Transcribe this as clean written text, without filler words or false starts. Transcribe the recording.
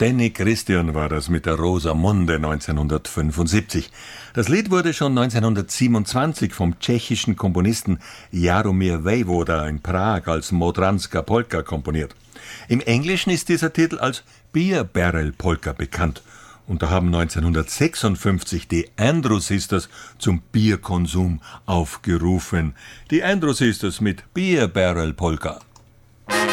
Benny Christian war das mit der Rosamunde 1975. Das Lied wurde schon 1927 vom tschechischen Komponisten Jaromír Vejvoda in Prag als Modranska Polka komponiert. Im Englischen ist dieser Titel als Beer Barrel Polka bekannt. Und da haben 1956 die Andrew Sisters zum Bierkonsum aufgerufen. Die Andrew Sisters mit Beer Barrel Polka.